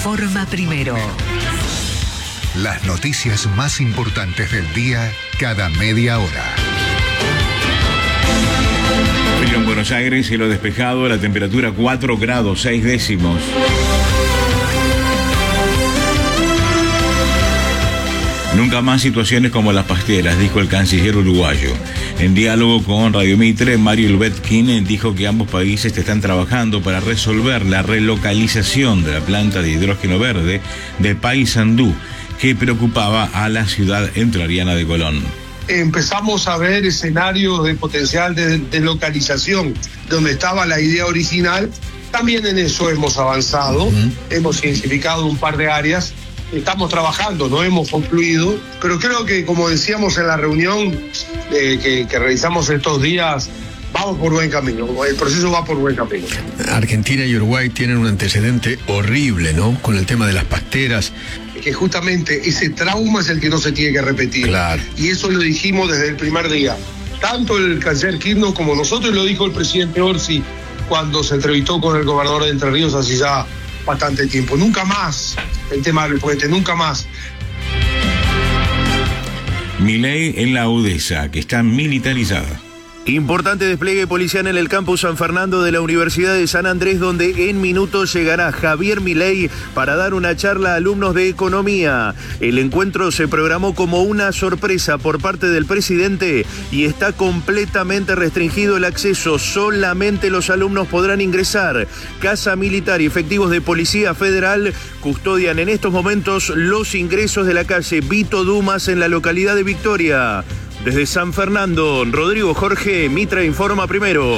informa primero. Las noticias más importantes del día cada media hora. Frío en Buenos Aires, cielo despejado, la temperatura 4 grados 6 décimos. Nunca más situaciones como las pasteras, dijo el canciller uruguayo. En diálogo con Radio Mitre, Mario Lubetkin dijo que ambos países están trabajando para resolver la relocalización de la planta de hidrógeno verde de Paysandú, que preocupaba a la ciudad entrerriana de Colón. Empezamos a ver escenarios de potencial de localización donde estaba la idea original. También en eso hemos avanzado, hemos identificado un par de áreas. Estamos trabajando, no hemos concluido, pero creo que, como decíamos en la reunión que realizamos estos días, vamos por buen camino, el proceso va por buen camino. Argentina y Uruguay tienen un antecedente horrible, ¿no?, con el tema de las pasteras. Que justamente ese trauma es el que no se tiene que repetir. Claro. Y eso lo dijimos desde el primer día. Tanto el canciller Kirchner como nosotros, lo dijo el presidente Orsi cuando se entrevistó con el gobernador de Entre Ríos hace ya bastante tiempo. Nunca más el tema del puente, nunca más. Milei en la Udesa, que está militarizada. Importante despliegue policial en el campus San Fernando de la Universidad de San Andrés, donde en minutos llegará Javier Milei para dar una charla a alumnos de economía. El encuentro se programó como una sorpresa por parte del presidente y está completamente restringido el acceso. Solamente los alumnos podrán ingresar. Casa Militar y efectivos de Policía Federal custodian en estos momentos los ingresos de la calle Vito Dumas en la localidad de Victoria. Desde San Fernando, Rodrigo Jorge, Mitra informa primero.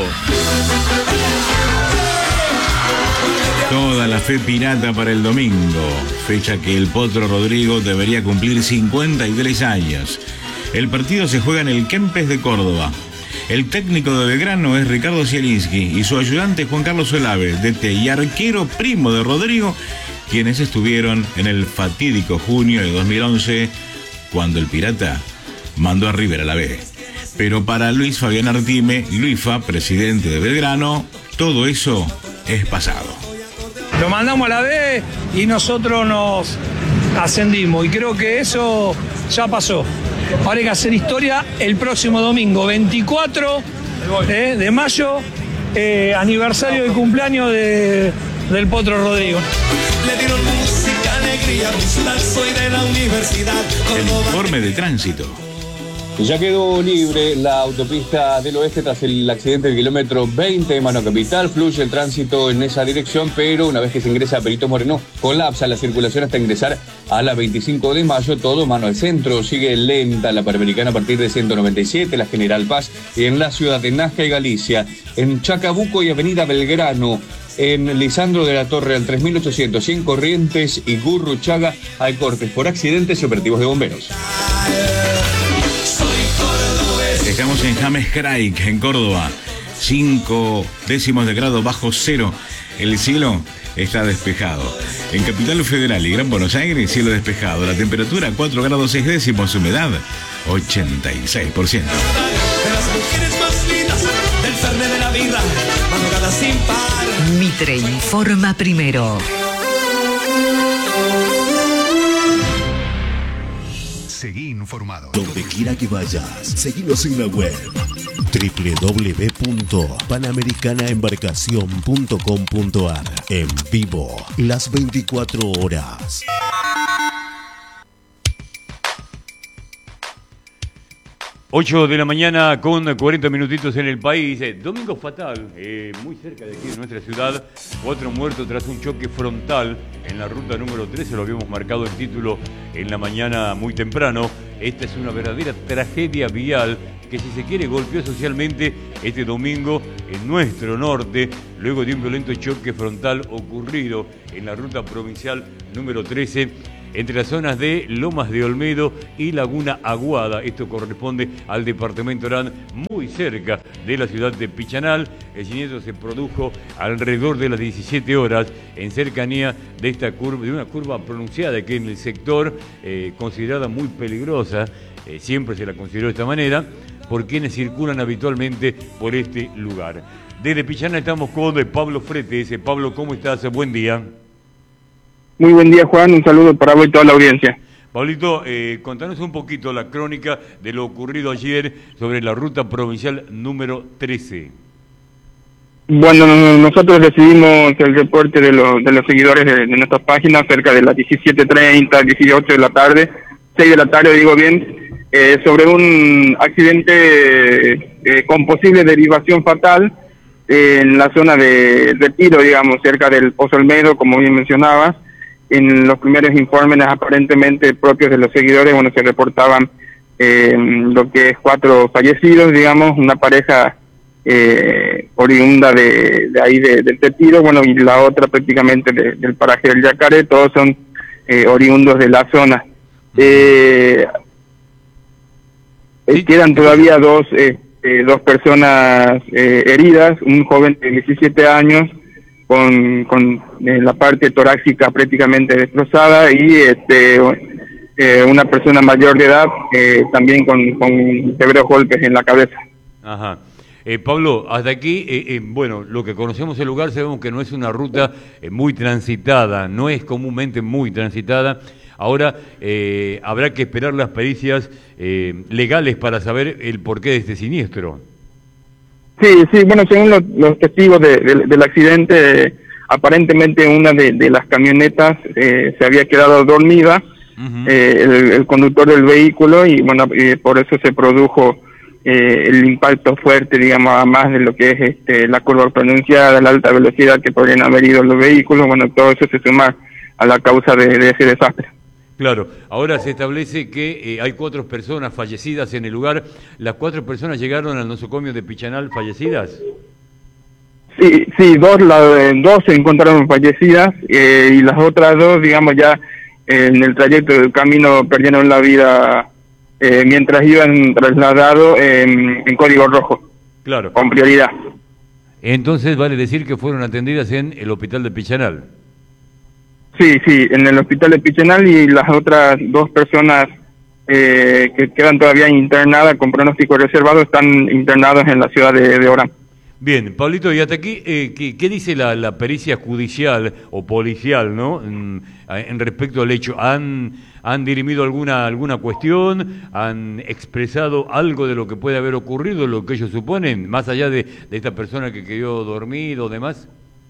Toda la fe pirata para el domingo, fecha que el Potro Rodrigo debería cumplir 53 años. El partido se juega en el Kempes de Córdoba. El técnico de Belgrano es Ricardo Zielinski y su ayudante Juan Carlos Olave, DT y arquero primo de Rodrigo, quienes estuvieron en el fatídico junio de 2011, cuando el Pirata mandó a River a la B. Pero para Luis Fabián Artime, Luifa, presidente de Belgrano, todo eso es pasado. Lo mandamos a la B y nosotros nos ascendimos y creo que eso ya pasó. Ahora hay que hacer historia el próximo domingo, 24 de mayo, aniversario del cumpleaños del Potro Rodrigo. Le dieron música, alegría, soy de la universidad. El informe de tránsito. Ya quedó libre la autopista del oeste tras el accidente del kilómetro 20 de Mano Capital. Fluye el tránsito en esa dirección, pero una vez que se ingresa a Perito Moreno, colapsa la circulación hasta ingresar a la 25 de mayo. Todo mano al centro. Sigue lenta la Panamericana a partir de 197, la General Paz, y en la ciudad de Nazca y Galicia. En Chacabuco y Avenida Belgrano. En Lisandro de la Torre al 3800 y en Corrientes y Gurruchaga hay cortes por accidentes y operativos de bomberos. Estamos en James Craig, en Córdoba, 5 décimos de grado bajo cero. El cielo está despejado. En Capital Federal y Gran Buenos Aires, cielo despejado. La temperatura 4 grados 6 décimos, humedad 86%. Mitre informa primero. Seguí informado. Donde quiera que vayas, seguinos en la web www.panamericanaembarcación.com.ar. En vivo, las 24 horas. 8 de la mañana con 40 minutitos en el país. Domingo fatal, muy cerca de aquí de nuestra ciudad. 4 muertos tras un choque frontal en la ruta número 13. Lo habíamos marcado el título en la mañana muy temprano. Esta es una verdadera tragedia vial que, si se quiere, golpeó socialmente este domingo en nuestro norte, luego de un violento choque frontal ocurrido en la ruta provincial número 13 entre las zonas de Lomas de Olmedo y Laguna Aguada. Esto corresponde al departamento Orán, muy cerca de la ciudad de Pichanal. El siniestro se produjo alrededor de las 17 horas en cercanía de esta curva, de una curva pronunciada que en el sector, considerada muy peligrosa, siempre se la consideró de esta manera, por quienes circulan habitualmente por este lugar. Desde Pichanal estamos con Pablo Fretes. Pablo, ¿cómo estás? Buen día. Muy buen día, Juan. Un saludo para vos y toda la audiencia. Pablito, contanos un poquito la crónica de lo ocurrido ayer sobre la ruta provincial número 13. Bueno, nosotros recibimos el reporte de los seguidores de nuestra página cerca de las 17:30, 18 de la tarde, 6 de la tarde, digo bien, sobre un accidente con posible derivación fatal en la zona de Retiro, digamos, cerca del Pozo Olmedo, como bien mencionabas. En los primeros informes aparentemente propios de los seguidores, bueno, se reportaban lo que es 4 fallecidos, digamos, una pareja oriunda de ahí del Retiro, bueno, y la otra prácticamente del paraje del Yacaré. Todos son oriundos de la zona. Quedan todavía dos personas heridas, un joven de 17 años con la parte torácica prácticamente destrozada y una persona mayor de edad también con severos golpes en la cabeza. Ajá. Pablo, hasta aquí, bueno, lo que conocemos el lugar sabemos que no es una ruta muy transitada, no es comúnmente muy transitada. Ahora habrá que esperar las pericias legales para saber el porqué de este siniestro. Sí, bueno, según los testigos del accidente, aparentemente una de las camionetas se había quedado dormida, el conductor del vehículo, y bueno, por eso se produjo el impacto fuerte, digamos, a más de lo que es la curva pronunciada, la alta velocidad que podrían haber ido los vehículos. Bueno, todo eso se suma a la causa de ese desastre. Claro, ahora se establece que hay 4 personas fallecidas en el lugar. ¿Las 4 personas llegaron al nosocomio de Pichanal fallecidas? Sí, dos se encontraron fallecidas y las otras 2, digamos, ya en el trayecto del camino perdieron la vida mientras iban trasladados en código rojo. Claro. Con prioridad. Entonces vale decir que fueron atendidas en el hospital de Pichanal. Sí, en el hospital de Pichanal, y las otras 2 personas que quedan todavía internadas con pronóstico reservado están internados en la ciudad de Orán. Bien, Pablito, y hasta aquí, ¿qué dice la pericia judicial o policial, ¿no? En respecto al hecho, ¿han dirimido alguna cuestión? ¿Han expresado algo de lo que puede haber ocurrido, lo que ellos suponen, más allá de esta persona que quedó dormido o demás?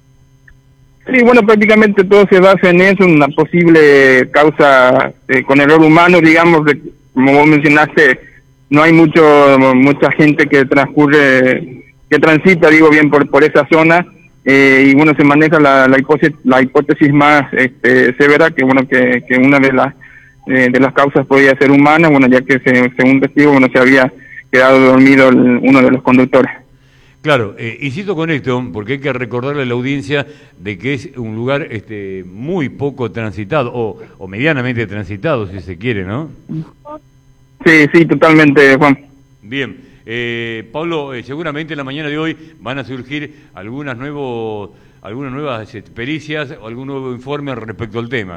Sí, bueno, prácticamente todo se basa en eso, una posible causa con error humano, digamos, como vos mencionaste, no hay mucha gente que transita, digo bien, por esa zona, y bueno, se maneja la hipótesis más severa, que bueno, que una de las causas podía ser humana, bueno, ya que según testigo, bueno, se había quedado dormido uno de los conductores. Claro, insisto con esto, porque hay que recordarle a la audiencia de que es un lugar muy poco transitado, o medianamente transitado, si se quiere, ¿no? Sí, totalmente, Juan. Bien, Pablo, seguramente en la mañana de hoy van a surgir algunas nuevas pericias o algún nuevo informe respecto al tema.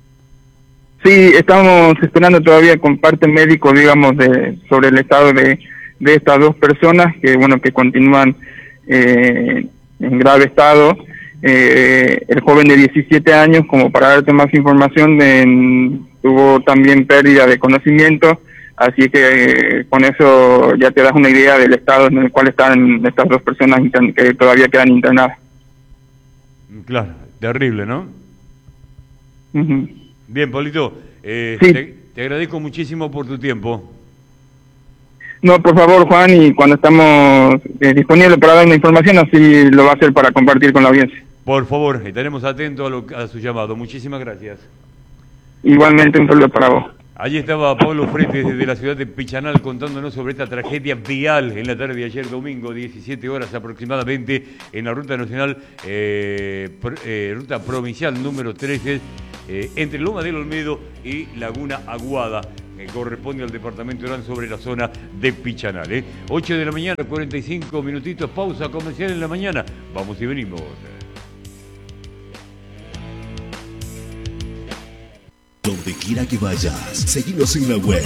Sí, estamos esperando todavía con parte médico, digamos, sobre el estado de estas 2 personas que bueno, que continúan en grave estado. El joven de 17 años, como para darte más información, tuvo también pérdida de conocimiento, así que con eso ya te das una idea del estado en el cual están estas 2 personas que todavía quedan internadas. Claro, terrible, ¿no? Bien, Pablito, sí. Te agradezco muchísimo por tu tiempo. No, por favor, Juan, y cuando estamos disponibles para dar una información, así lo va a hacer para compartir con la audiencia. Por favor, estaremos atentos a su llamado. Muchísimas gracias. Igualmente, un saludo para vos. Allí estaba Pablo Fretes desde la ciudad de Pichanal contándonos sobre esta tragedia vial en la tarde de ayer domingo, 17 horas aproximadamente, en la ruta nacional, ruta provincial número 13, entre Loma del Olmedo y Laguna Aguada, que corresponde al departamento de Orán, sobre la zona de Pichanal. 8 de la mañana, 45 minutitos, pausa comercial en la mañana. Vamos y venimos. Donde quiera que vayas, seguinos en la web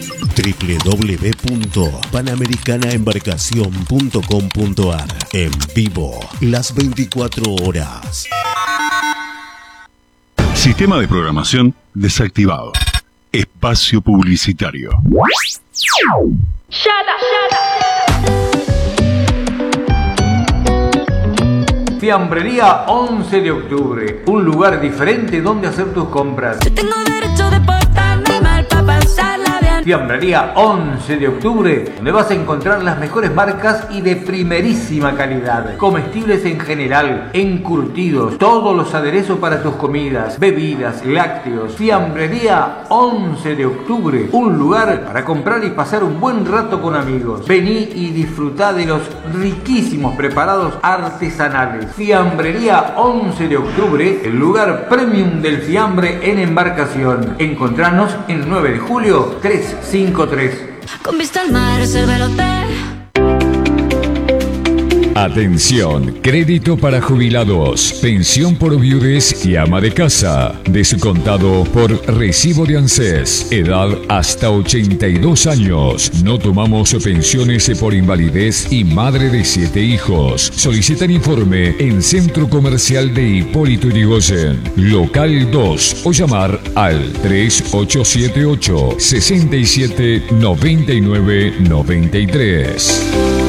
www.panamericanaembarcacion.com.ar. En vivo, las 24 horas. Sistema de programación desactivado. Espacio publicitario. Fiambrería 11 de octubre, un lugar diferente donde hacer tus compras. Yo tengo derecho de portarme mal para pasarla bien. Fiambrería 11 de octubre, donde vas a encontrar las mejores marcas y de primerísima calidad. Comestibles en general, encurtidos, todos los aderezos para tus comidas, bebidas, lácteos. Fiambrería 11 de octubre, un lugar para comprar y pasar un buen rato con amigos. Vení y disfrutá de los riquísimos preparados artesanales. Fiambrería 11 de octubre, el lugar premium del fiambre en embarcación. Encontranos en 9 de julio 353. Con vista al mar, reserva el hotel. Atención, crédito para jubilados, pensión por viudez y ama de casa, descontado por recibo de ANSES, edad hasta 82 años. No tomamos pensiones por invalidez y madre de 7 hijos. Solicitan informe en Centro Comercial de Hipólito Yrigoyen, local 2, o llamar al 3878 67 99 93.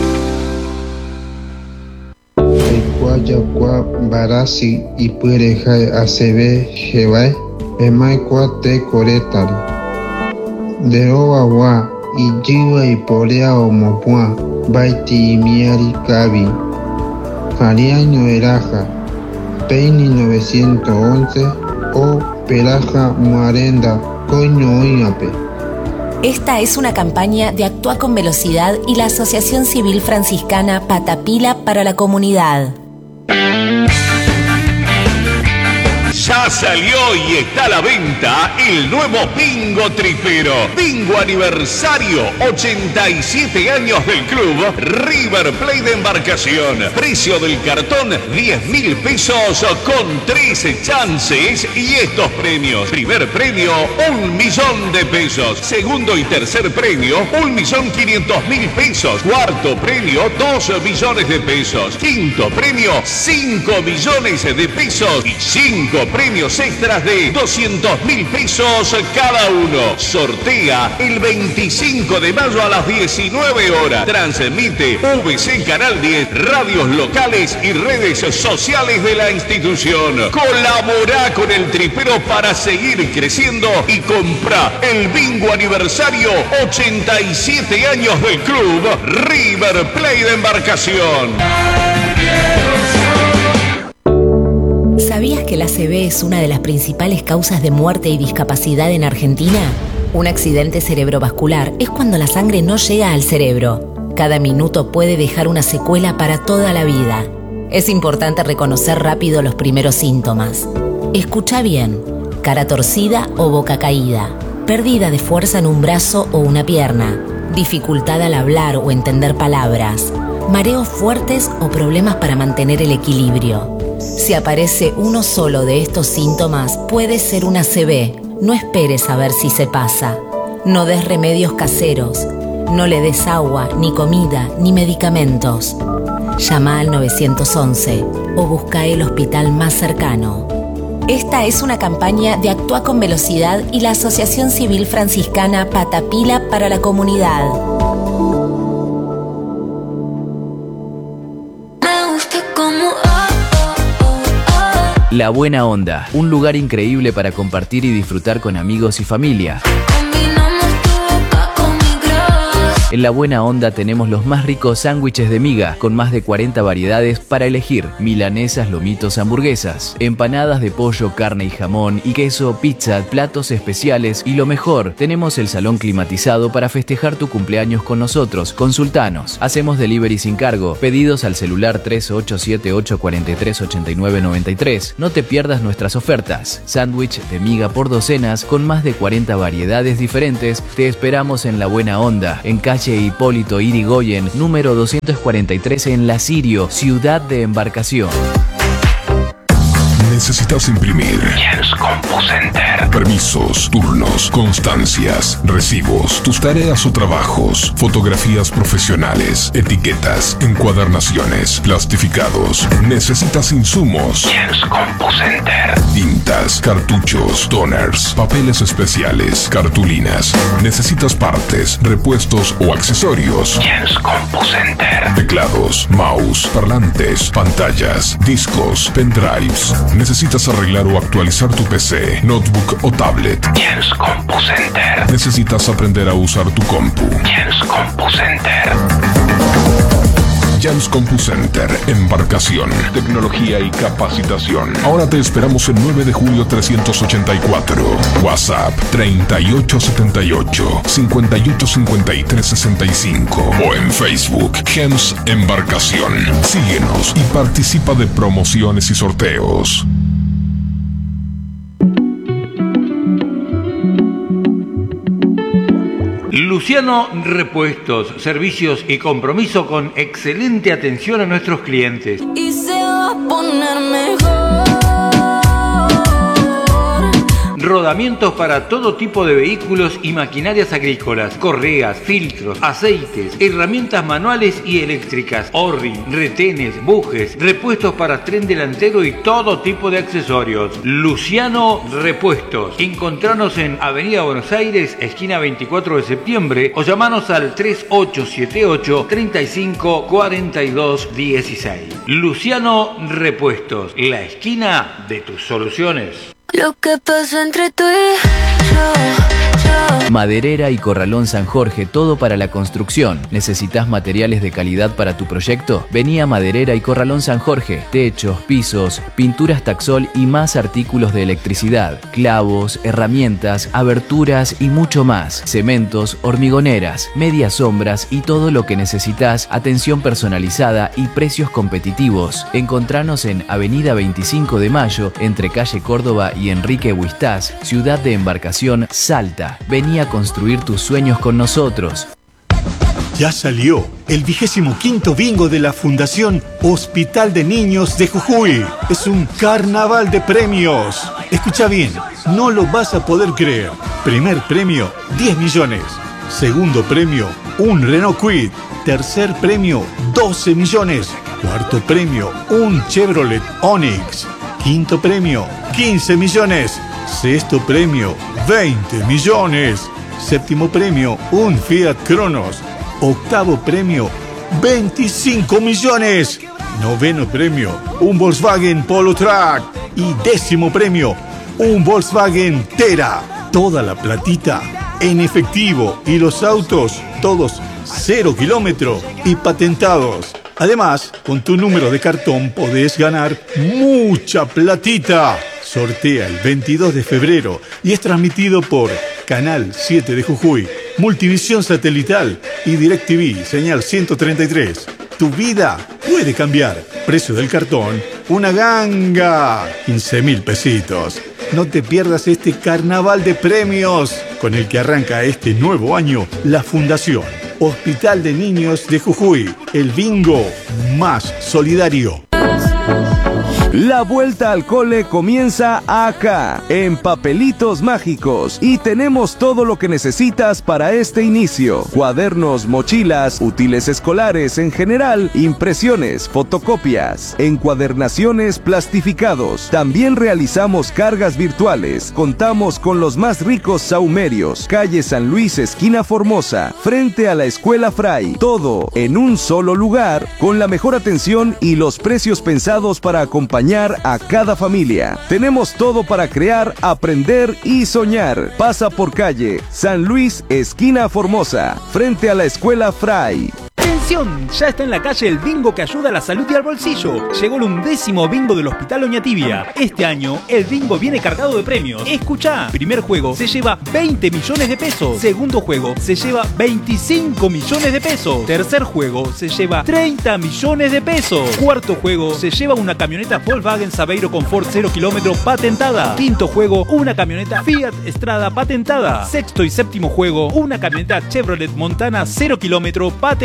Yakwa Barasi y Pureja ACB Jebai Emaikwa Te Coretari de Oawa y Jiwa y Porea Omopua Baiti Miari Kabi Jariaño Eraja Peini 911 o Peraja Muarenda Coño Oiape. Esta es una campaña de Actúa con Velocidad y la Asociación Civil Franciscana Patapila para la Comunidad. Ya salió y está a la venta el nuevo Bingo Tripero. Bingo aniversario, 87 años del club River Plate de Embarcación. Precio del cartón, 10.000 pesos con 13 chances y estos premios. Primer premio, 1.000.000 de pesos. Segundo y tercer premio, 1.500.000 pesos. Cuarto premio, 2 millones de pesos. Quinto premio, 5 millones de pesos. Y 5 premios extras de 200.000 pesos cada uno. Sortea el 25 de mayo a las 19 horas. Transmite VC Canal 10, radios locales y redes sociales de la institución. Colabora con el Tripero para seguir creciendo y compra el bingo aniversario 87 años del club River Plate de Embarcación. ¿Sabías que la ACV es una de las principales causas de muerte y discapacidad en Argentina? Un accidente cerebrovascular es cuando la sangre no llega al cerebro. Cada minuto puede dejar una secuela para toda la vida. Es importante reconocer rápido los primeros síntomas. Escucha bien: cara torcida o boca caída, pérdida de fuerza en un brazo o una pierna, dificultad al hablar o entender palabras, mareos fuertes o problemas para mantener el equilibrio. Si aparece uno solo de estos síntomas, puede ser una ACV. No esperes a ver si se pasa. No des remedios caseros. No le des agua, ni comida, ni medicamentos. Llama al 911 o busca el hospital más cercano. Esta es una campaña de Actúa con Velocidad y la Asociación Civil Franciscana Patapila para la Comunidad. La Buena Onda, un lugar increíble para compartir y disfrutar con amigos y familia. En La Buena Onda tenemos los más ricos sándwiches de miga, con más de 40 variedades para elegir: milanesas, lomitos, hamburguesas, empanadas de pollo, carne y jamón y queso, pizza, platos especiales y lo mejor, tenemos el salón climatizado para festejar tu cumpleaños con nosotros. Consultanos. Hacemos delivery sin cargo. Pedidos al celular 3878438993. No te pierdas nuestras ofertas. Sándwich de miga por docenas con más de 40 variedades diferentes. Te esperamos en La Buena Onda, en calle Hipólito Yrigoyen, número 243 en La Sirio, ciudad de embarcación. Necesitas imprimir. Jens CompuCenter. Permisos, turnos, constancias, recibos, tus tareas o trabajos, fotografías profesionales, etiquetas, encuadernaciones, plastificados. Necesitas insumos. Jens CompuCenter. Tintas, baterías, cartuchos, toners, papeles especiales, cartulinas. ¿Necesitas partes, repuestos o accesorios? Jens CompuCenter. Teclados, mouse, parlantes, pantallas, discos, pendrives. ¿Necesitas arreglar o actualizar tu PC, notebook o tablet? Jens CompuCenter. ¿Necesitas aprender a usar tu compu? Jens CompuCenter. Jans CompuCenter, embarcación, tecnología y capacitación. Ahora te esperamos en 9 de julio 384. WhatsApp 3878-585365 o en Facebook Jans Embarcación. Síguenos y participa de promociones y sorteos. Luciano Repuestos, servicios y compromiso con excelente atención a nuestros clientes. Y se va a poner mejor. Rodamientos para todo tipo de vehículos y maquinarias agrícolas, correas, filtros, aceites, herramientas manuales y eléctricas, O-ring, retenes, bujes, repuestos para tren delantero y todo tipo de accesorios. Luciano Repuestos. Encontranos en Avenida Buenos Aires, esquina 24 de septiembre, o llamanos al 3878-354216. Luciano Repuestos, la esquina de tus soluciones. Lo que pasó entre tú y yo. Maderera y Corralón San Jorge, todo para la construcción. ¿Necesitas materiales de calidad para tu proyecto? Vení a Maderera y Corralón San Jorge. Techos, pisos, pinturas Taxol y más artículos de electricidad, clavos, herramientas, aberturas y mucho más. Cementos, hormigoneras, medias sombras y todo lo que necesitas. Atención personalizada y precios competitivos. Encontranos en Avenida 25 de Mayo, entre calle Córdoba y Enrique Huistás, Ciudad de Embarcación, Salta. Vení a construir tus sueños con nosotros. Ya salió el 25º bingo de la Fundación Hospital de Niños de Jujuy. Es un carnaval de premios. Escucha bien, no lo vas a poder creer. Primer premio, 10 millones. Segundo premio, un Renault Kwid. Tercer premio, 12 millones. Cuarto premio, un Chevrolet Onix. Quinto premio, 15 millones. Sexto premio, 20 millones. Séptimo premio, un Fiat Cronos. Octavo premio, 25 millones. Noveno premio, un Volkswagen Polo Truck. Y décimo premio, un Volkswagen Tera. Toda la platita en efectivo y los autos todos 0 kilómetro y patentados. Además, con tu número de cartón podés ganar mucha platita. Sortea el 22 de febrero y es transmitido por Canal 7 de Jujuy, Multivisión Satelital y DirecTV, señal 133. Tu vida puede cambiar. Precio del cartón, una ganga. 15.000 pesitos. No te pierdas este carnaval de premios con el que arranca este nuevo año la Fundación Hospital de Niños de Jujuy, el bingo más solidario. La vuelta al cole comienza acá, en Papelitos Mágicos, y tenemos todo lo que necesitas para este inicio: cuadernos, mochilas, útiles escolares en general, impresiones, fotocopias, encuadernaciones, plastificados. También realizamos cargas virtuales. Contamos con los más ricos saumerios. Calle San Luis, esquina Formosa, frente a la Escuela Fray. Todo en un solo lugar, con la mejor atención y los precios pensados para acompañar a cada familia. Tenemos todo para crear, aprender y soñar. Pasa por calle San Luis, esquina Formosa, frente a la Escuela Fray. ¡Atención! Ya está en la calle el bingo que ayuda a la salud y al bolsillo. Llegó el 11º bingo del Hospital Oñatibia. Este año el bingo viene cargado de premios. Escuchá, primer juego se lleva 20 millones de pesos. Segundo juego se lleva 25 millones de pesos. Tercer juego se lleva 30 millones de pesos. Cuarto juego se lleva una camioneta Volkswagen Saveiro Confort 0 kilómetro patentada. Quinto juego, una camioneta Fiat Strada patentada. Sexto y séptimo juego, una camioneta Chevrolet Montana 0 kilómetro patentada.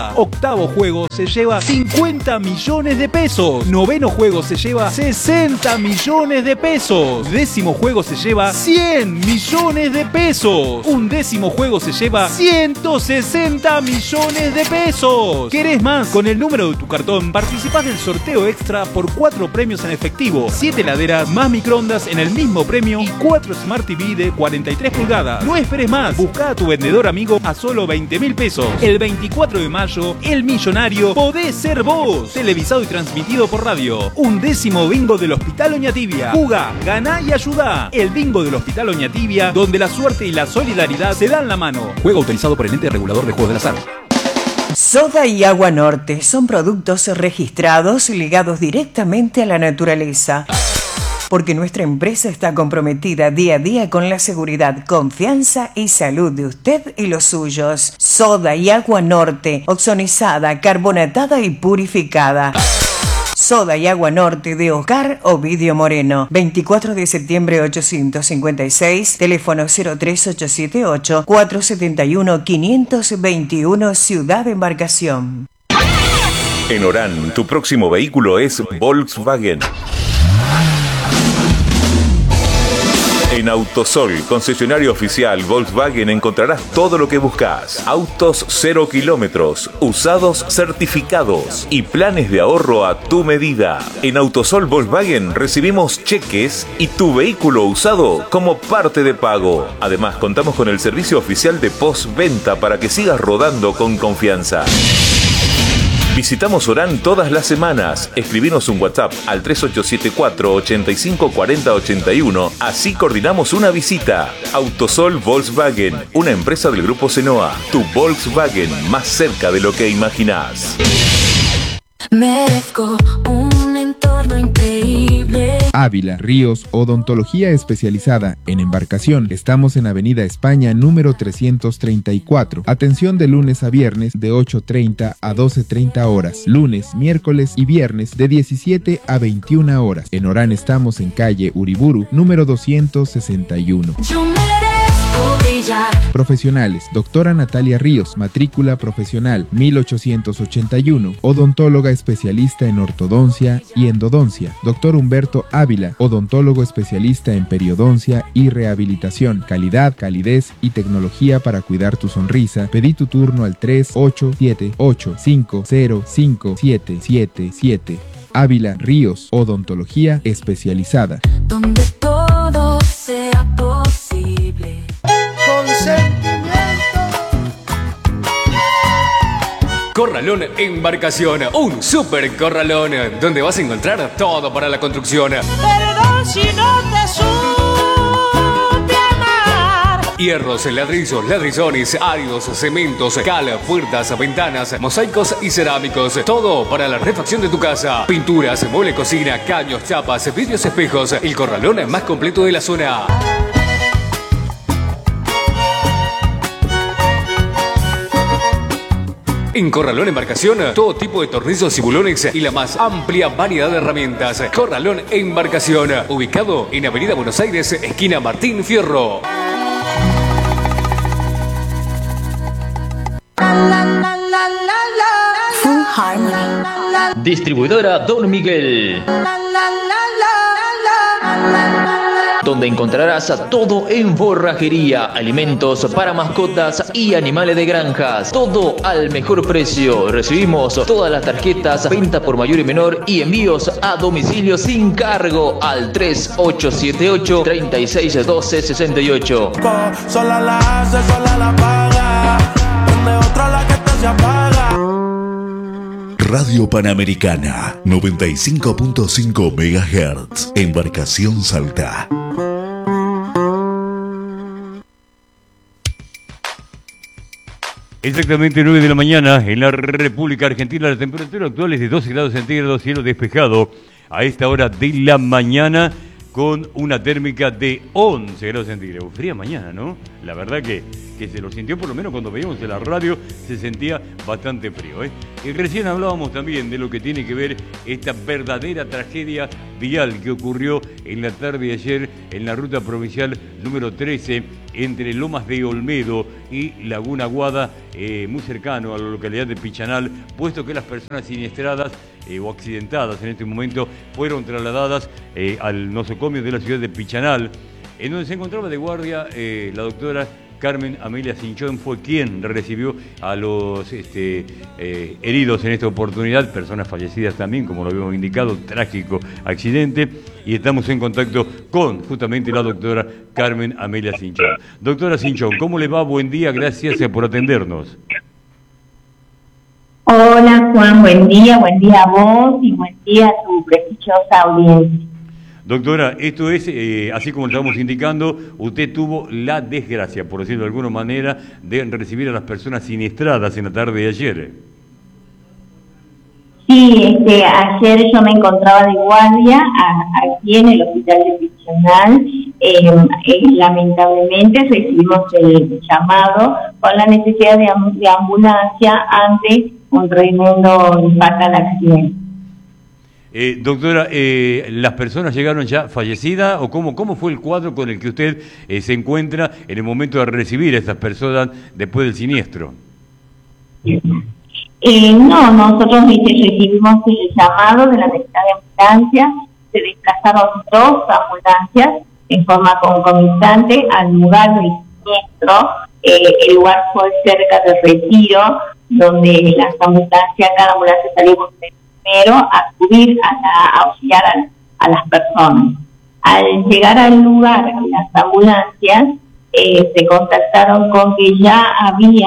ayuda. Octavo juego se lleva 50 millones de pesos. Noveno juego se lleva 60 millones de pesos. Décimo juego se lleva 100 millones de pesos. Undécimo juego se lleva 160 millones de pesos. ¿Querés más? Con el número de tu cartón participás del sorteo extra por 4 premios en efectivo, 7 heladeras más microondas en el mismo premio y 4 Smart TV de 43 pulgadas. No esperes más, busca a tu vendedor amigo a solo 20.000 pesos. El 24 de mayo, el millonario podés ser vos. Televisado y transmitido por radio. Undécimo bingo del Hospital Oñatibia. Juga, ganá y ayudá. El bingo del Hospital Oñatibia, donde la suerte y la solidaridad se dan la mano. Juego autorizado por el ente regulador de juegos del azar. Soda y Agua Norte son productos registrados ligados directamente a la naturaleza. Porque nuestra empresa está comprometida día a día con la seguridad, confianza y salud de usted y los suyos. Soda y Agua Norte, oxonizada, carbonatada y purificada. Soda y Agua Norte de Oscar Ovidio Moreno, 24 de septiembre 856, teléfono 03878-471-521, Ciudad de Embarcación. En Orán, tu próximo vehículo es Volkswagen. En Autosol, concesionario oficial Volkswagen, encontrarás todo lo que buscas. Autos 0 kilómetros, usados certificados y planes de ahorro a tu medida. En Autosol Volkswagen recibimos cheques y tu vehículo usado como parte de pago. Además, contamos con el servicio oficial de postventa para que sigas rodando con confianza. Visitamos Orán todas las semanas. Escribinos un WhatsApp al 3874-854081. Así coordinamos una visita. Autosol Volkswagen, una empresa del Grupo Senoa. Tu Volkswagen más cerca de lo que imaginás. Merezco un entorno increíble. Ávila, Ríos, odontología especializada en embarcación. Estamos en Avenida España, número 334. Atención de lunes a viernes de 8:30 a 12:30 horas. Lunes, miércoles y viernes de 17 a 21 horas. En Orán estamos en calle Uriburu, número 261. Yo merezco brillar. Profesionales: doctora Natalia Ríos, matrícula profesional 1881, odontóloga especialista en ortodoncia y endodoncia. Doctor Humberto Ávila, odontólogo especialista en periodoncia y rehabilitación. Calidad, calidez y tecnología para cuidar tu sonrisa. Pedí tu turno al 3878-505777. Ávila Ríos, odontología especializada. Donde todo sea posible. Corralón Embarcación, un super corralón donde vas a encontrar todo para la construcción. Perdón si no te supe amar. Hierros, ladrillos, ladrillones, áridos, cementos, cal, puertas, ventanas, mosaicos y cerámicos. Todo para la refacción de tu casa. Pinturas, mueble cocina, caños, chapas, vidrios, espejos. El corralón más completo de la zona. En Corralón Embarcación, todo tipo de tornillos y bulones y la más amplia variedad de herramientas. Corralón Embarcación, ubicado en Avenida Buenos Aires, esquina Martín Fierro. Full Harmony. Distribuidora Don Miguel, donde encontrarás todo en forrajería, alimentos para mascotas y animales de granjas. Todo al mejor precio. Recibimos todas las tarjetas, venta por mayor y menor y envíos a domicilio sin cargo al 3878-361268. Sola la hace, sola la paga. Donde otra la que te se apaga. Radio Panamericana 95.5 MHz. Embarcación Salta. Exactamente 9 de la mañana en la República Argentina. La temperatura actual es de 12 grados centígrados, cielo despejado. A esta hora de la mañana con una térmica de 11 grados centígrados. Fría mañana, ¿no? La verdad que se lo sintió, por lo menos cuando veíamos en la radio, se sentía bastante frío, ¿eh? Y recién hablábamos también de lo que tiene que ver esta verdadera tragedia vial que ocurrió en la tarde de ayer en la ruta provincial número 13 entre Lomas de Olmedo y Laguna Aguada, muy cercano a la localidad de Pichanal, puesto que las personas siniestradas o accidentadas en este momento fueron trasladadas al nosocomio de la ciudad de Pichanal, en donde se encontraba de guardia la doctora Carmen Amelia Cinchón. Fue quien recibió a los heridos en esta oportunidad, personas fallecidas también, como lo habíamos indicado, trágico accidente, y estamos en contacto con justamente la doctora Carmen Amelia Cinchón. Doctora Cinchón, ¿cómo le va? Buen día, gracias por atendernos. Hola Juan, buen día a vos y buen día a tu prestigiosa audiencia. Doctora, esto es, así como le estamos indicando, usted tuvo la desgracia, por decirlo de alguna manera, de recibir a las personas siniestradas en la tarde de ayer. Sí, ayer yo me encontraba de guardia aquí en el hospital de Pichanal. Lamentablemente recibimos el llamado con la necesidad de ambulancia ante un tremendo y fatal accidente. Doctora, ¿las personas llegaron ya fallecidas o cómo fue el cuadro con el que usted se encuentra en el momento de recibir a estas personas después del siniestro? No, nosotros recibimos el llamado de la necesidad de ambulancia, se desplazaron 2 ambulancias en forma concomitante al lugar del siniestro. El lugar fue cerca del Retiro, donde las ambulancias, cada ambulancia salió primero a acudir a auxiliar a las personas. Al llegar al lugar, las ambulancias se contactaron con que ya había